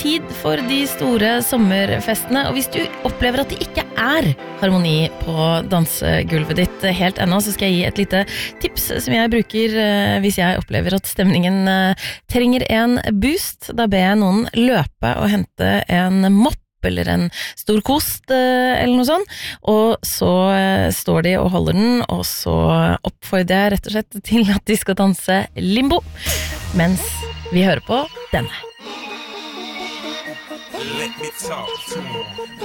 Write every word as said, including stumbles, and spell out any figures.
tid for de store sommerfestene, og hvis du opplever at det ikke er harmoni på dansegulvet ditt helt ennå, så skal jeg gi et lite tips som jeg bruker eh, hvis jeg opplever at stemningen eh, trenger en boost. Da ber jeg noen løpe og hente en mopp eller en stor kost eller noe sånt, og så står de og holder den, og så oppfordrer jeg rett og slett til at de skal danse limbo, mens vi hører på denne. Let me talk to